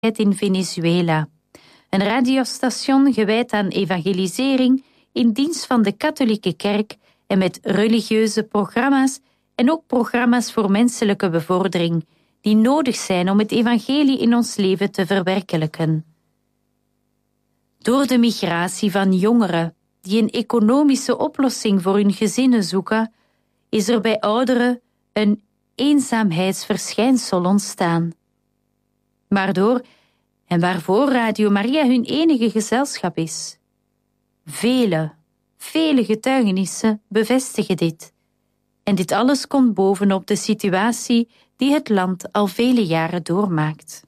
in Venezuela. Een radiostation gewijd aan evangelisering in dienst van de katholieke kerk en met religieuze programma's en ook programma's voor menselijke bevordering die nodig zijn om het evangelie in ons leven te verwerkelijken. Door de migratie van jongeren die een economische oplossing voor hun gezinnen zoeken, is er bij ouderen een eenzaamheidsverschijnsel ontstaan. Waardoor en waarvoor Radio Maria hun enige gezelschap is. Vele getuigenissen bevestigen dit. En dit alles komt bovenop de situatie die het land al vele jaren doormaakt.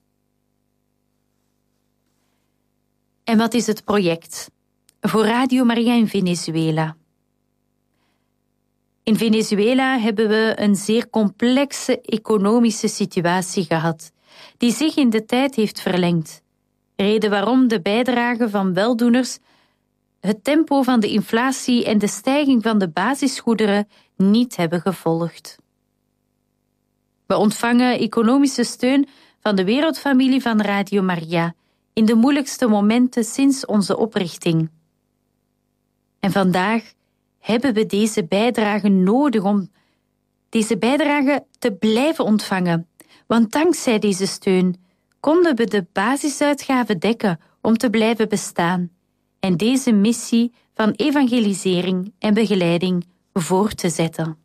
En wat is het project voor Radio Maria in Venezuela? In Venezuela hebben we een zeer complexe economische situatie gehad, die zich in de tijd heeft verlengd. Reden waarom de bijdrage van weldoeners het tempo van de inflatie en de stijging van de basisgoederen niet hebben gevolgd. We ontvangen economische steun van de wereldfamilie van Radio Maria in de moeilijkste momenten sinds onze oprichting. En vandaag hebben we deze bijdrage nodig om deze bijdrage te blijven ontvangen. Want dankzij deze steun konden we de basisuitgaven dekken om te blijven bestaan en deze missie van evangelisering en begeleiding voor te zetten.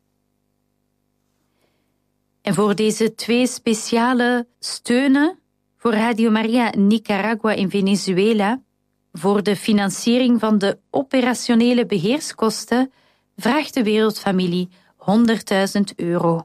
En voor deze 2 speciale steunen, voor Radio Maria Nicaragua in Venezuela, voor de financiering van de operationele beheerskosten, vraagt de wereldfamilie €100.000.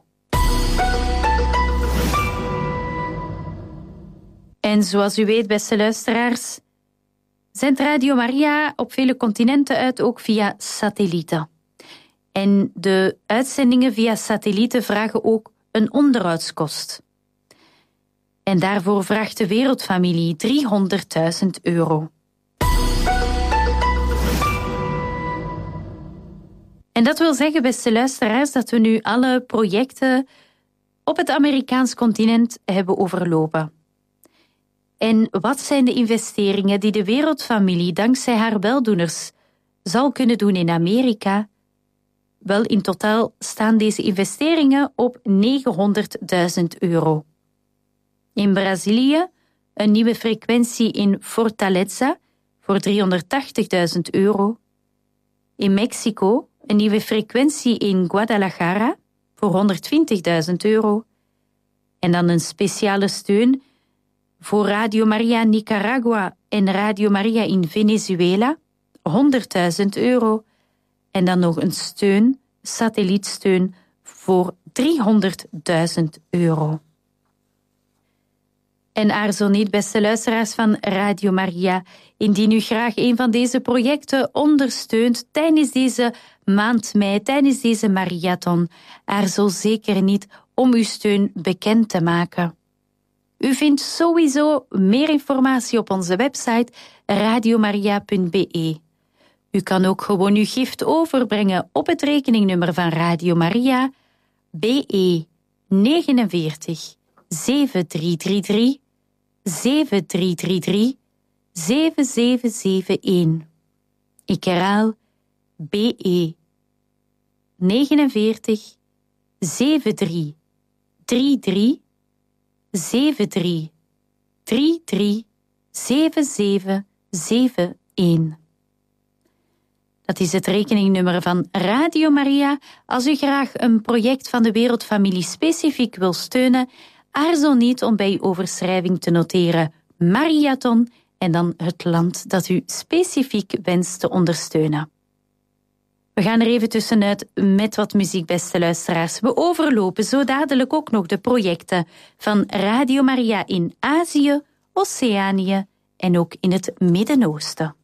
En zoals u weet, beste luisteraars, zendt Radio Maria op vele continenten uit, ook via satellieten. En de uitzendingen via satellieten vragen ook een onderhoudskost. En daarvoor vraagt de wereldfamilie €300.000. En dat wil zeggen, beste luisteraars, dat we nu alle projecten op het Amerikaans continent hebben overlopen. En wat zijn de investeringen die de wereldfamilie dankzij haar weldoeners zal kunnen doen in Amerika? Wel, in totaal staan deze investeringen op €900.000. In Brazilië een nieuwe frequentie in Fortaleza voor €380.000. In Mexico een nieuwe frequentie in Guadalajara voor €120.000. En dan een speciale steun voor Radio Maria Nicaragua en Radio Maria in Venezuela, €100.000. En dan nog een satellietsteun voor €300.000. En aarzel niet, beste luisteraars van Radio Maria, indien u graag een van deze projecten ondersteunt tijdens deze maand mei, tijdens deze marathon, aarzel zeker niet om uw steun bekend te maken. U vindt sowieso meer informatie op onze website radiomaria.be. U kan ook gewoon uw gift overbrengen op het rekeningnummer van Radio Maria, BE 49 7333 7333 7771. Ik herhaal, BE 49 7333 7333 7771. Dat is het rekeningnummer van Radio Maria. Als u graag een project van de Wereldfamilie specifiek wil steunen, aarzel niet om bij uw overschrijving te noteren Mariathon en dan het land dat u specifiek wenst te ondersteunen. We gaan er even tussenuit met wat muziek, beste luisteraars. We overlopen zo dadelijk ook nog de projecten van Radio Maria in Azië, Oceanië en ook in het Midden-Oosten.